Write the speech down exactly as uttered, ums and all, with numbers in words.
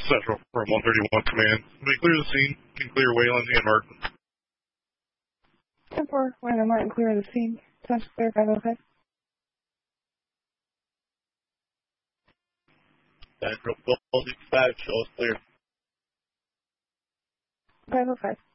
Central from one thirty-one Command. Somebody clear the scene. Can clear Wayland and Martin. ten four, Wayland and Martin, clear the scene. Central clear, five oh five. Central four six five, show us clear. five oh five.